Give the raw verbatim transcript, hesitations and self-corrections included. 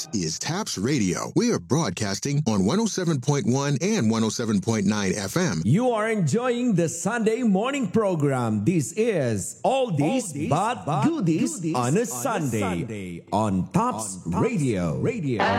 is TAPS Radio. We are broadcasting on one oh seven point one and one oh seven point nine F M. You are enjoying the Sunday morning program. This is All This But Goodies on a Sunday on TAPS Radio. Radio.